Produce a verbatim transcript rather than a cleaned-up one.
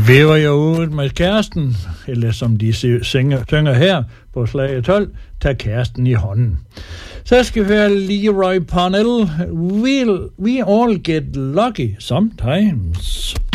Væver jeg ud med kæresten, eller som de synger, synger her på slaget tolv, tag kæresten i hånden. Så skal vi høre Leroy Parnell, we'll, we all get lucky sometimes.